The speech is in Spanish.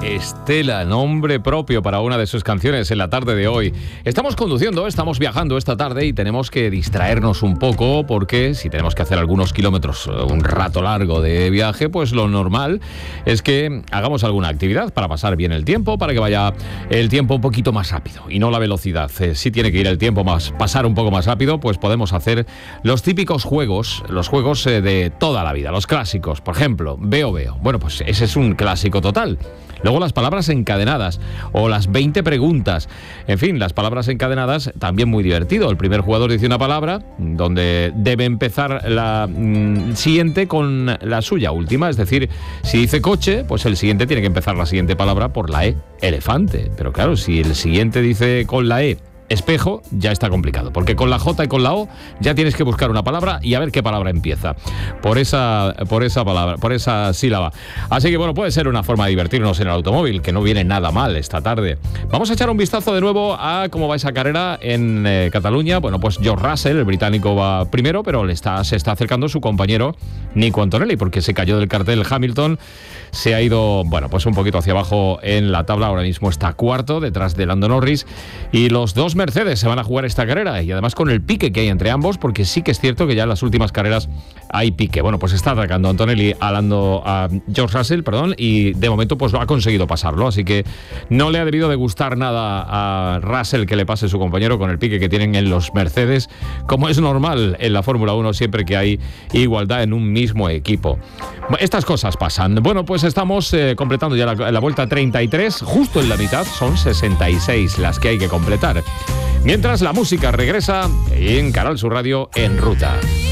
Estela, nombre propio para una de sus canciones en la tarde de hoy. Estamos conduciendo, estamos viajando esta tarde y tenemos que distraernos un poco porque si tenemos que hacer algunos kilómetros, un rato largo de viaje, pues lo normal es que hagamos alguna actividad para pasar bien el tiempo, para que vaya el tiempo un poquito más rápido y no la velocidad. Si tiene que ir el tiempo pasar un poco más rápido, pues podemos hacer los típicos juegos, los juegos de toda la vida, los clásicos. Por ejemplo, Veo Veo. Bueno, pues ese es un clásico total. Luego las palabras encadenadas o las 20 preguntas. En fin, las palabras encadenadas también muy divertido. El primer jugador dice una palabra donde debe empezar la siguiente con la suya última. Es decir, si dice coche, pues el siguiente tiene que empezar la siguiente palabra por la E, elefante. Pero claro, si el siguiente dice con la E, espejo, ya está complicado, porque con la J y con la O ya tienes que buscar una palabra y a ver qué palabra empieza por esa palabra, por esa sílaba. Así que bueno, puede ser una forma de divertirnos en el automóvil, que no viene nada mal esta tarde. Vamos a echar un vistazo de nuevo a cómo va esa carrera en Cataluña. Bueno, pues George Russell, el británico, va primero, pero se está acercando su compañero Nico Antonelli, porque se cayó del cartel Hamilton, se ha ido, bueno, pues un poquito hacia abajo en la tabla. Ahora mismo está cuarto, detrás de Lando Norris, y los dos Mercedes se van a jugar esta carrera, y además con el pique que hay entre ambos, porque sí que es cierto que ya en las últimas carreras hay pique. Bueno, pues está atacando Antonelli a George Russell, y de momento pues ha conseguido pasarlo, así que no le ha debido de gustar nada a Russell que le pase su compañero con el pique que tienen en los Mercedes, como es normal en la Fórmula 1 siempre que hay igualdad en un mismo equipo. Estas cosas pasan. Bueno, pues estamos completando ya la vuelta 33, justo en la mitad, son 66 las que hay que completar. Mientras la música regresa en Canal Sur Radio En Ruta.